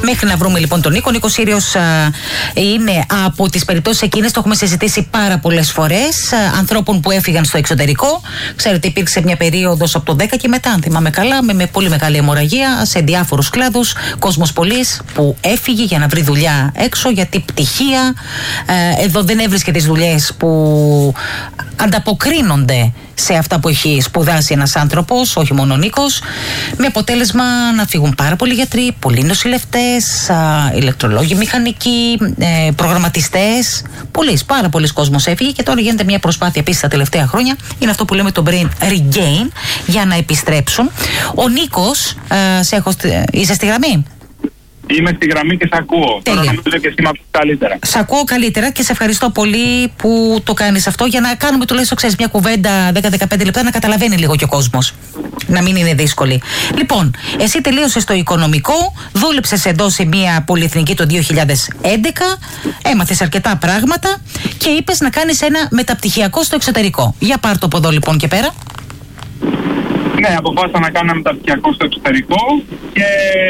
Μέχρι να βρούμε λοιπόν τον Νίκο. Ο Νίκος Σύριος είναι από τις περιπτώσεις εκείνες, το έχουμε συζητήσει πάρα πολλές φορές, ανθρώπων που έφυγαν στο εξωτερικό. Ξέρετε, υπήρξε μια περίοδος από το 10 και μετά, αν θυμάμαι καλά, με πολύ μεγάλη αιμορραγία σε διάφορους κλάδους. Κόσμος πολλής που έφυγε για να βρει δουλειά έξω, γιατί πτυχία εδώ δεν έβρισκε τις δουλειές που ανταποκρίνονται σε αυτά που έχει σπουδάσει ένας άνθρωπος, όχι μόνο ο Νίκος, με αποτέλεσμα να φύγουν πάρα πολλοί γιατροί, πολλοί νοσηλευτές, ηλεκτρολόγοι, μηχανικοί, προγραμματιστές. Πάρα πολλοί κόσμος έφυγε και τώρα γίνεται μια προσπάθεια επίσης τα τελευταία χρόνια. Είναι αυτό που λέμε το brain regain, για να επιστρέψουν. Ο Νίκος, είσαι στη γραμμή? Είμαι στη γραμμή και σε ακούω. Τέλεια. Τώρα νομίζω και εσύ με ακούς καλύτερα. Σε ακούω καλύτερα και σε ευχαριστώ πολύ που το κάνεις αυτό, για να κάνουμε τουλάχιστον, ξέρεις, μια κουβέντα 10-15 λεπτά, να καταλαβαίνει λίγο και ο κόσμος. Να μην είναι δύσκολη. Λοιπόν, εσύ τελείωσες το οικονομικό, δούλεψες εδώ σε μια πολυεθνική το 2011, έμαθες αρκετά πράγματα και είπες να κάνεις ένα μεταπτυχιακό στο εξωτερικό. Για πάρ' το από εδώ λοιπόν και πέρα. Ναι, αποφάσισα να κάνω μεταπτυχιακό στο εξωτερικό και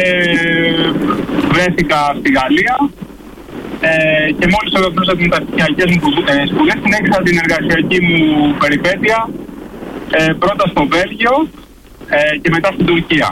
βρέθηκα στη Γαλλία και μόλις ολοκλήρωσα τις μεταπτυχιακές μου σπουδές, συνέχισα την εργασιακή μου περιπέτεια πρώτα στο Βέλγιο και μετά στην Τουρκία.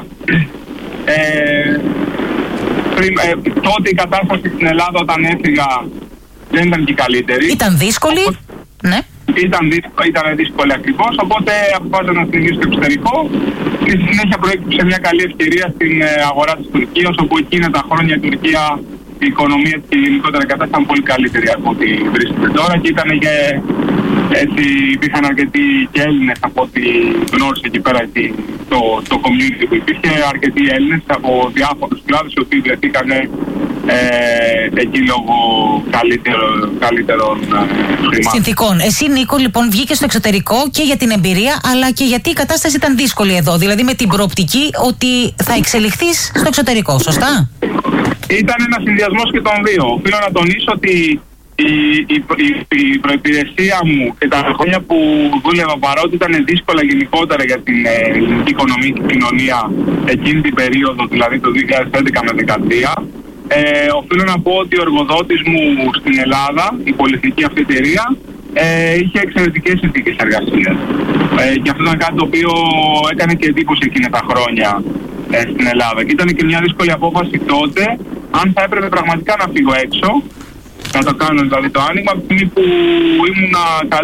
Τότε η κατάσταση στην Ελλάδα όταν έφυγα δεν ήταν και καλύτερη. Ήταν δύσκολη, ναι. Ήταν δύσκολη ακριβώς, οπότε αποφάσισα να συνεχίσω στο εξωτερικό και στη συνέχεια προέκυψε μια καλή ευκαιρία στην αγορά της Τουρκίας, όπου εκείνα τα χρόνια η Τουρκία, η οικονομία και η γενικότερα κατάσταση ήταν πολύ καλύτερη από ό,τι βρίσκεται τώρα και ήταν και έτσι, υπήρχαν αρκετοί και Έλληνες από ό,τι γνώρισε εκεί πέρα το community που υπήρχε, αρκετοί Έλληνες από διάφορους κλάδους οι οποίοι βρεθήκαν εκεί λόγω καλύτερων συνθηκών. Εσύ, Νίκο, λοιπόν, βγήκες στο εξωτερικό και για την εμπειρία, αλλά και γιατί η κατάσταση ήταν δύσκολη εδώ. Δηλαδή με την προοπτική ότι θα εξελιχθείς στο εξωτερικό, σωστά? Ήταν ένας συνδυασμός και των δύο. Οφείλω να τονίσω ότι η προϋπηρεσία μου και τα χρόνια που δούλευα, παρότι ήταν δύσκολα γενικότερα για την ελληνική οικονομία και κοινωνία εκείνη την περίοδο, δηλαδή το 2011 με 2013, οφείλω να πω ότι ο εργοδότης μου στην Ελλάδα, η πολυεθνική αυτή εταιρεία, είχε εξαιρετικές συνθήκες εργασίας. Και αυτό ήταν κάτι το οποίο έκανε και εντύπωση εκείνα τα χρόνια στην Ελλάδα. Και ήταν και μια δύσκολη απόφαση τότε, αν θα έπρεπε πραγματικά να φύγω έξω, να το κάνω δηλαδή το άνοιγμα, από τη στιγμή που ήμουν